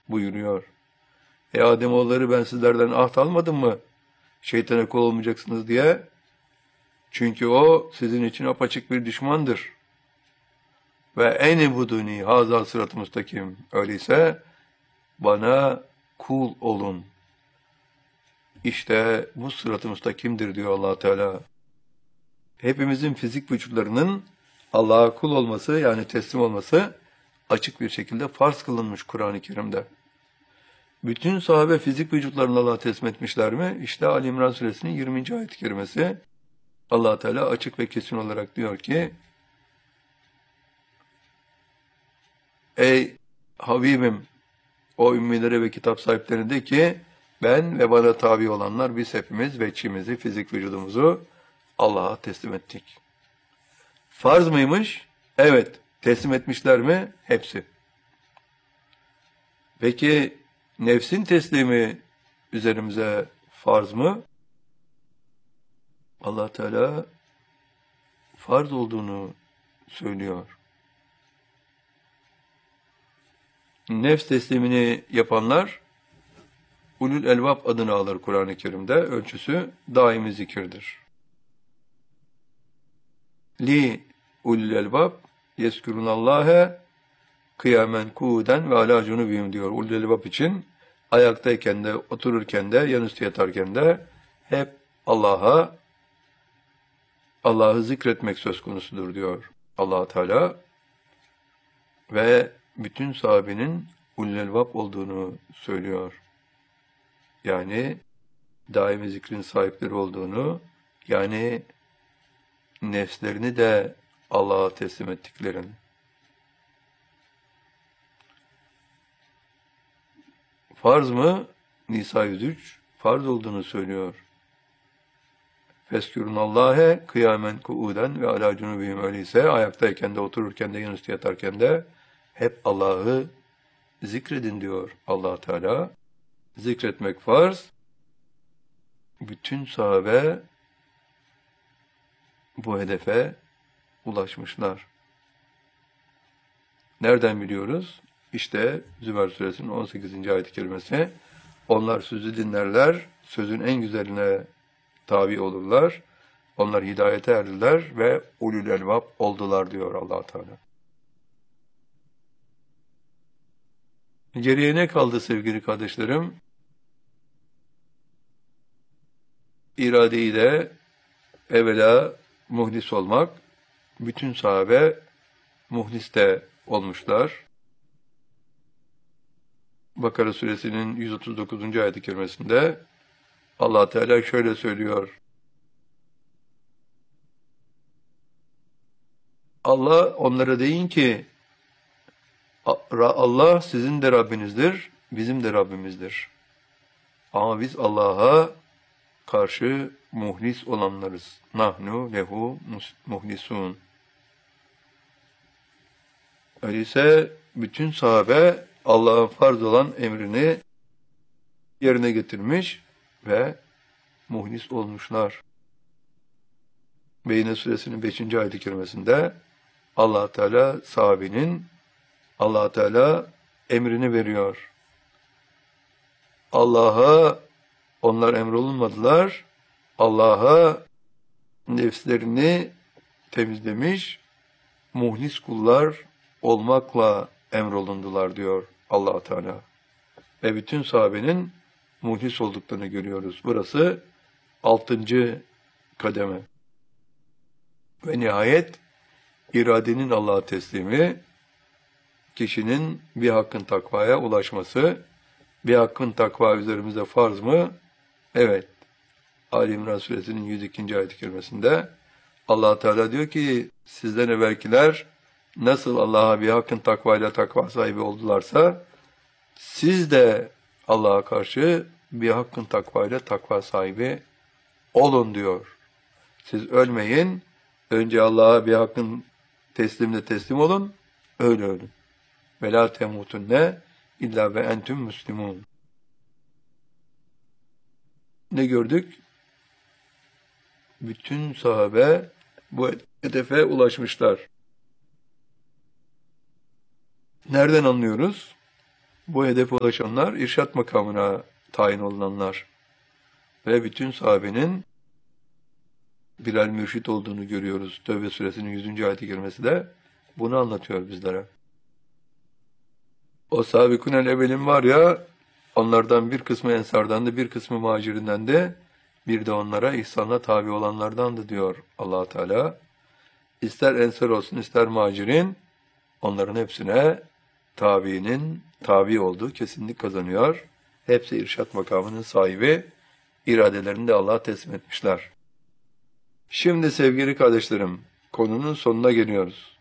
buyuruyor. Ademoğulları, ben sizlerden ahd almadım mı? Şeytana kul olmayacaksınız diye. Çünkü o sizin için apaçık bir düşmandır. Ve en ibuduni hazal sırat-ı müstakim. Öyleyse bana kul olun. İşte bu sırat-ı müstakimdir diyor Allah Teala. Hepimizin fizik vücutlarının Allah'a kul olması, yani teslim olması açık bir şekilde farz kılınmış Kur'an-ı Kerim'de. Bütün sahabe fizik vücutlarını Allah'a teslim etmişler mi? İşte Ali İmran suresinin 20. ayet-i kerimesi. Allah Teala açık ve kesin olarak diyor ki: Ey Habibim, o ümmilere ve kitap sahiplerine de ki, ben ve bana tabi olanlar biz hepimiz veçimizi, fizik vücudumuzu Allah'a teslim ettik. Farz mıymış? Evet. Teslim etmişler mi? Hepsi. Peki nefsin teslimi üzerimize farz mı? Allah Teala farz olduğunu söylüyor. Nefs teslimini yapanlar ulul elbab adını alır Kur'an-ı Kerim'de. Ölçüsü daimi zikirdir. Li ulul elbab yeskurunallâhe kıyamen kuuden ve alâ cunubihim diyor. Ulul elbab için ayaktayken de, otururken de, yanüstü yatarken de hep Allah'ı zikretmek söz konusudur diyor Allah Teala. Ve bütün sahabenin ulul elbab olduğunu söylüyor. Yani daimi zikrin sahipleri olduğunu, yani nefslerini de Allah'a teslim ettiklerini. Farz mı? Nisa 103 farz olduğunu söylüyor. Feskürunallâhe kıyamen kuuden ve alâ cunubihim. Öyleyse ayaktayken de, otururken de, yanüstü yatarken de hep Allah'ı zikredin diyor Allah Teala. Zikretmek farz. Bütün sahabe bu hedefe ulaşmışlar. Nereden biliyoruz? İşte Zümer suresinin 18. ayet-i kerimesi. Onlar sözü dinlerler, sözün en güzeline tabi olurlar. Onlar hidayete erdiler ve ulul elbab oldular diyor Allah Teala. Geriye ne kaldı sevgili kardeşlerim? İradeyi de evvela muhlis olmak. Bütün sahabe muhlis de olmuşlar. Bakara suresinin 139. ayet-i kerimesinde Allah Teala şöyle söylüyor. Allah onlara deyin ki, Allah sizin de Rabbinizdir, bizim de Rabbimizdir. Ama biz Allah'a karşı muhlis olanlarız. Nahnu lehu muhlisun. Öyleyse bütün sahabe Allah'ın farz olan emrini yerine getirmiş ve muhlis olmuşlar. Beyne suresinin 5. ayet-i kerimesinde Allah Teala sahabenin Allah Teala emrini veriyor. Allah'a onlar emrolunmadılar. Allah'a nefslerini temizlemiş, muhlis kullar olmakla emrolundular diyor Allah Teala. Ve bütün sahabenin muhlis olduklarını görüyoruz. Burası 6. kademe. Ve nihayet iradenin Allah'a teslimi, kişinin bir hakkın takvaya ulaşması. Bir hakkın takva üzerimize farz mı? Evet. Ali İmran suresinin 102. ayet-i kerimesinde Allah Teala diyor ki, sizden evvelkiler nasıl Allah'a bir hakkın takvayla takva sahibi oldularsa, siz de Allah'a karşı bir hakkın takvayla takva sahibi olun diyor. Siz ölmeyin, önce Allah'a bir hakkın teslimle teslim olun, öyle ölün. Ve la temutunne illa ve entüm müslimun. Ne gördük? Bütün sahabe bu hedefe ulaşmışlar. Nereden anlıyoruz? Bu hedefe ulaşanlar irşat makamına tayin olunanlar ve bütün sahabenin birer mürşit olduğunu görüyoruz. Tevbe suresinin 100. ayet-i kerimesi de bunu anlatıyor bizlere. O sabikunel evvelin var ya, onlardan bir kısmı ensardandı, bir kısmı muhacirinden de, bir de onlara ihsanla tabi olanlardandı diyor Allah Teala. İster ensar olsun, ister muhacirin, onların hepsine tabiinin tabi olduğu kesinlik kazanıyor. Hepsi irşat makamının sahibi, iradelerini de Allah'a teslim etmişler. Şimdi sevgili kardeşlerim, konunun sonuna geliyoruz.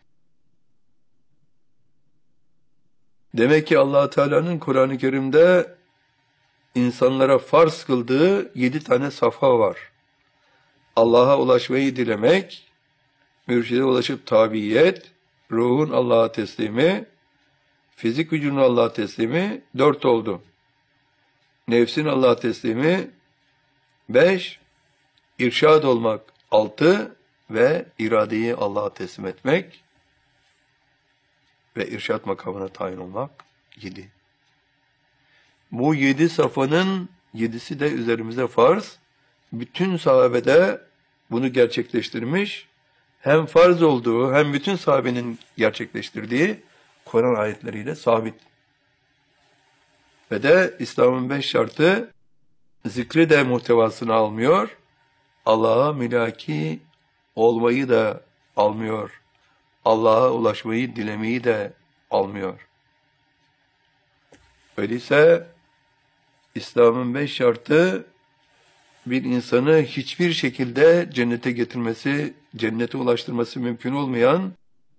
Demek ki Allah Teala'nın Kur'an-ı Kerim'de insanlara farz kıldığı 7 tane safha var. Allah'a ulaşmayı dilemek, mürşide ulaşıp tabiyet, ruhun Allah'a teslimi, fizik gücünün Allah'a teslimi 4 oldu. Nefsin Allah'a teslimi 5, irşad olmak 6 ve iradeyi Allah'a teslim etmek ve irşat makamına tayin olmak 7. Bu 7 safhanın 7'si de üzerimize farz. Bütün sahabede bunu gerçekleştirmiş. Hem farz olduğu hem bütün sahabenin gerçekleştirdiği Kur'an ayetleriyle sabit. Ve de İslam'ın 5 şartı zikri de muhtevasını almıyor. Allah'a mülaki olmayı da almıyor. Allah'a ulaşmayı dilemeyi de almıyor. Öyleyse İslam'ın 5 şartı bir insanı hiçbir şekilde cennete getirmesi, cennete ulaştırması mümkün olmayan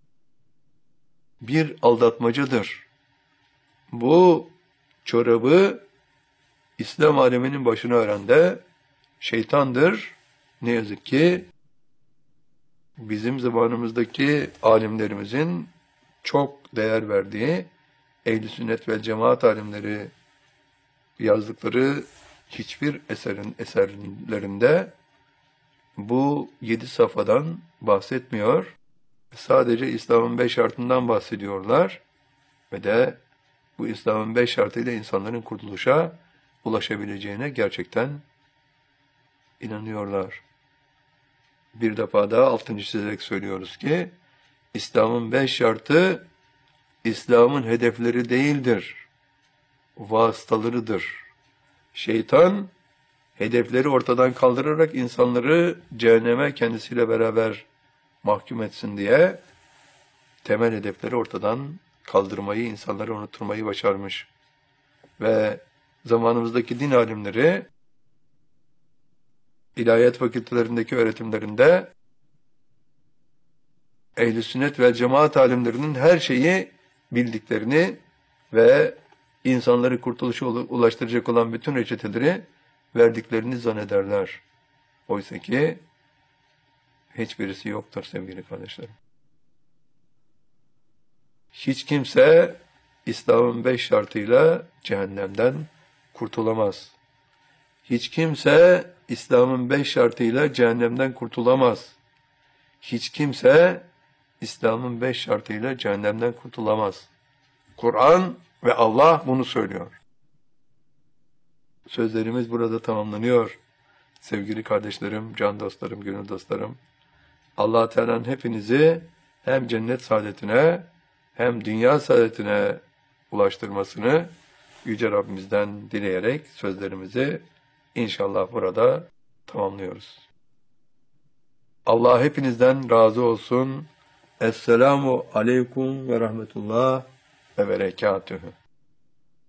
bir aldatmacadır. Bu çorabı İslam aleminin başına ören de şeytandır. Ne yazık ki bizim zamanımızdaki alimlerimizin çok değer verdiği Ehl-i Sünnet vel Cemaat alimleri yazdıkları hiçbir eserlerinde bu 7 safhadan bahsetmiyor. Sadece İslam'ın 5 şartından bahsediyorlar ve de bu İslam'ın 5 şartıyla insanların kurtuluşa ulaşabileceğine gerçekten inanıyorlar. Bir defa daha altını çizerek söylüyoruz ki İslam'ın 5 şartı İslam'ın hedefleri değildir, vasıtalarıdır. Şeytan hedefleri ortadan kaldırarak insanları cehenneme kendisiyle beraber mahkum etsin diye temel hedefleri ortadan kaldırmayı, insanları unutturmayı başarmış. Ve zamanımızdaki din alimleri ilahiyat fakültelerindeki öğretimlerinde Ehl-i Sünnet ve Cemaat alimlerinin her şeyi bildiklerini ve insanları kurtuluşa ulaştıracak olan bütün reçeteleri verdiklerini zannederler. Oysa ki hiçbirisi yoktur sevgili kardeşlerim. Hiç kimse İslam'ın 5 şartıyla cehennemden kurtulamaz. Hiç kimse İslam'ın 5 şartıyla cehennemden kurtulamaz. Hiç kimse İslam'ın 5 şartıyla cehennemden kurtulamaz. Kur'an ve Allah bunu söylüyor. Sözlerimiz burada tamamlanıyor. Sevgili kardeşlerim, can dostlarım, gönül dostlarım. Allah Teala'nın hepinizi hem cennet saadetine hem dünya saadetine ulaştırmasını Yüce Rabbimizden dileyerek sözlerimizi inşallah burada tamamlıyoruz. Allah hepinizden razı olsun. Esselamu aleyküm ve rahmetullah ve berekatühü.